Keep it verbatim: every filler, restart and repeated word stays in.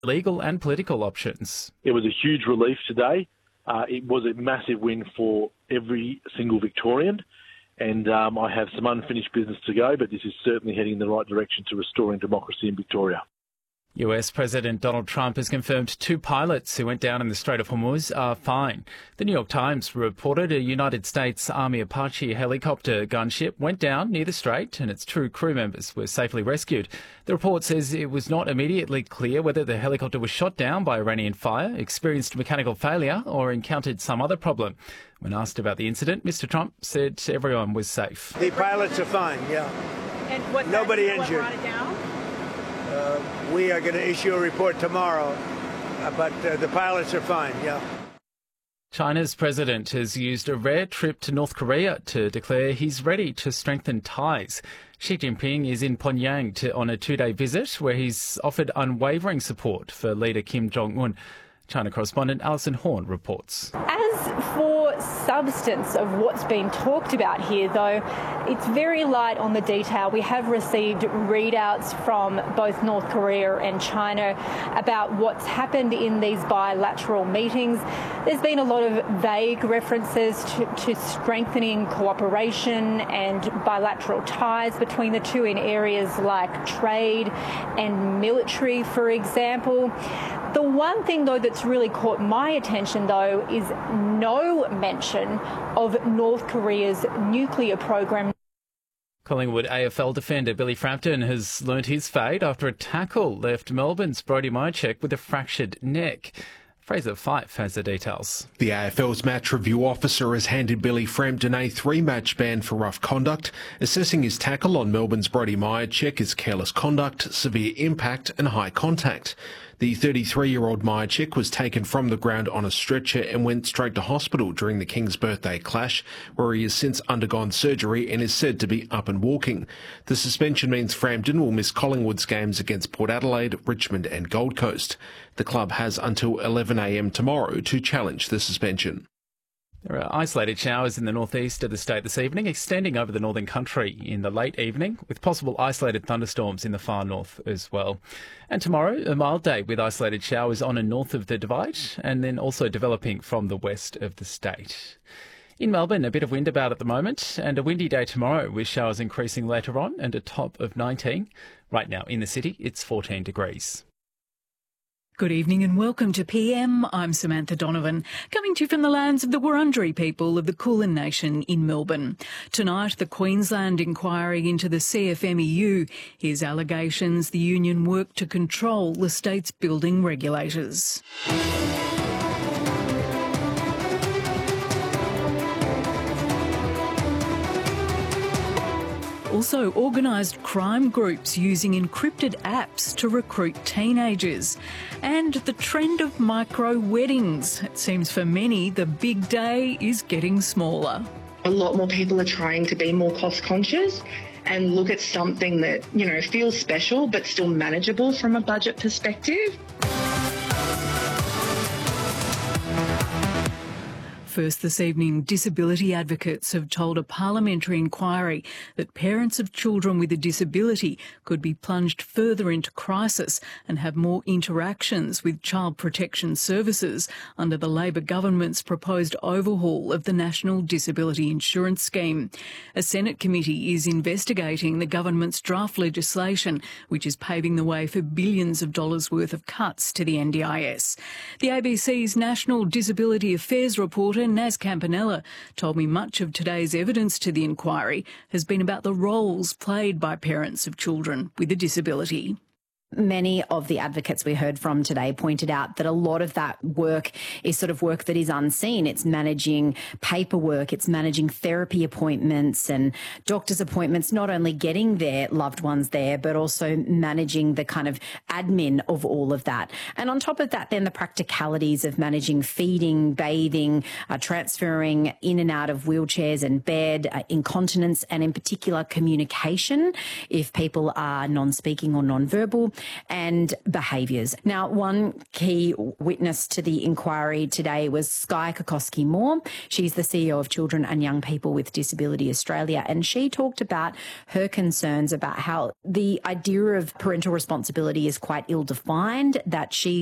legal and political options. It was a huge relief today. Uh, it was a massive win for every single Victorian. And um, I have some unfinished business to go, but this is certainly heading in the right direction to restoring democracy in Victoria. U S President Donald Trump has confirmed two pilots who went down in the Strait of Hormuz are fine. The New York Times reported a United States Army Apache helicopter gunship went down near the strait and its two crew members were safely rescued. The report says it was not immediately clear whether the helicopter was shot down by Iranian fire, experienced mechanical failure or encountered some other problem. When asked about the incident, Mister Trump said everyone was safe. The pilots are fine, yeah. And what Nobody that, injured. What brought it down? Uh, we are going to issue a report tomorrow, uh, but uh, the pilots are fine, yeah. China's president has used a rare trip to North Korea to declare he's ready to strengthen ties. Xi Jinping is in Pyongyang to, on a two-day visit where he's offered unwavering support for leader Kim Jong-un. China correspondent Alison Horn reports. As for substance of what's been talked about here, though, it's very light on the detail. We have received readouts from both North Korea and China about what's happened in these bilateral meetings. There's been a lot of vague references to, to strengthening cooperation and bilateral ties between the two in areas like trade and military, for example. The one thing, though, that's really caught my attention, though, is no mention of North Korea's nuclear program. Collingwood A F L defender Billy Frampton has learnt his fate after a tackle left Melbourne's Brodie Mihocek with a fractured neck. Fraser Fife has the details. The A F L's match review officer has handed Billy Frampton a three-match ban for rough conduct, assessing his tackle on Melbourne's Brodie Mihocek as careless conduct, severe impact and high contact. The thirty-three-year-old Mihocek was taken from the ground on a stretcher and went straight to hospital during the King's birthday clash, where he has since undergone surgery and is said to be up and walking. The suspension means Frampton will miss Collingwood's games against Port Adelaide, Richmond and Gold Coast. The club has until eleven a m tomorrow to challenge the suspension. There are isolated showers in the northeast of the state this evening, extending over the northern country in the late evening, with possible isolated thunderstorms in the far north as well. And tomorrow, a mild day with isolated showers on and north of the Divide, and then also developing from the west of the state. In Melbourne, a bit of wind about at the moment, and a windy day tomorrow with showers increasing later on and a top of nineteen. Right now in the city, it's fourteen degrees. Good evening and welcome to P M. I'm Samantha Donovan, coming to you from the lands of the Wurundjeri people of the Kulin Nation in Melbourne. Tonight, the Queensland inquiry into the C F M E U. Here's allegations the union worked to control the state's building regulators. Also, organised crime groups using encrypted apps to recruit teenagers. And the trend of micro-weddings. It seems for many the big day is getting smaller. A lot more people are trying to be more cost conscious and look at something that, you know, feels special but still manageable from a budget perspective. First this evening, disability advocates have told a parliamentary inquiry that parents of children with a disability could be plunged further into crisis and have more interactions with child protection services under the Labor government's proposed overhaul of the National Disability Insurance Scheme. A Senate committee is investigating the government's draft legislation, which is paving the way for billions of dollars worth of cuts to the N D I S. The A B C's National Disability Affairs reporter Naz Campanella told me much of today's evidence to the inquiry has been about the roles played by parents of children with a disability. Many of the advocates we heard from today pointed out that a lot of that work is sort of work that is unseen. It's managing paperwork, it's managing therapy appointments and doctor's appointments, not only getting their loved ones there, but also managing the kind of admin of all of that. And on top of that, then the practicalities of managing feeding, bathing, uh, transferring in and out of wheelchairs and bed, uh, incontinence, and in particular communication if people are non-speaking or non-verbal. and behaviours. Now, one key witness to the inquiry today was Skye Kokoski-Moore. She's the C E O of Children and Young People with Disability Australia, and she talked about her concerns about how the idea of parental responsibility is quite ill-defined, that she